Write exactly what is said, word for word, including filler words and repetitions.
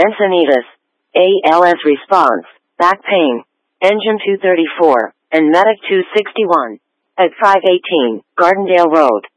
Encinitas, A L S response, back pain, Engine two thirty-four, and Medic two sixty-one. At five eighteen, Gardendale Road.